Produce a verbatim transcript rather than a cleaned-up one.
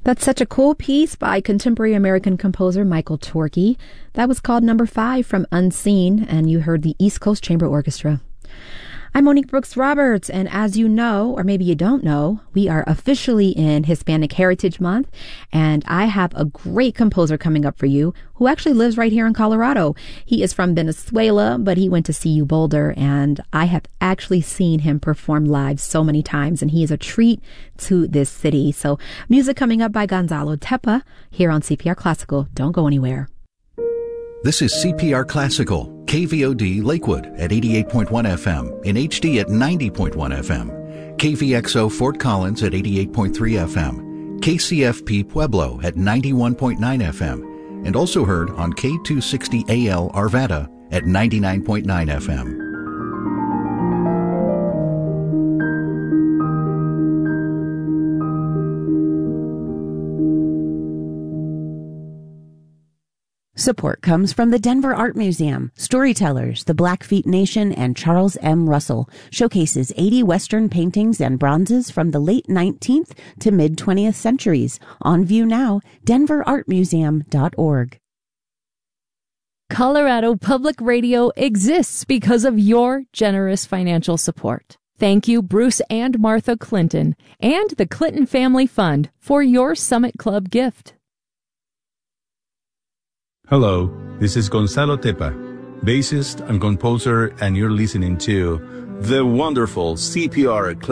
That's such a cool piece by contemporary American composer Michael Torke. That was called Number Five from Unseen, and you heard the East Coast Chamber Orchestra. I'm Monique Brooks Roberts, and as you know, or maybe you don't know, we are officially in Hispanic Heritage Month, and I have a great composer coming up for you who actually lives right here in Colorado. He is from Venezuela, but he went to C U Boulder, and I have actually seen him perform live so many times, and he is a treat to this city. So music coming up by Gonzalo Tepa here on C P R Classical. Don't go anywhere. This is C P R Classical, K V O D Lakewood at eighty-eight point one F M, in H D at ninety point one F M, K V X O Fort Collins at eighty-eight point three F M, K C F P Pueblo at ninety-one point nine F M, and also heard on K two sixty A L Arvada at ninety-nine point nine F M. Support comes from the Denver Art Museum. Storytellers, the Blackfeet Nation, and Charles M. Russell showcases eighty Western paintings and bronzes from the late nineteenth to mid-twentieth centuries. On view now, denver art museum dot org. Colorado Public Radio exists because of your generous financial support. Thank you, Bruce and Martha Clinton, and the Clinton Family Fund for your Summit Club gift. Hello, this is Gonzalo Tepa, bassist and composer, and you're listening to the wonderful C P R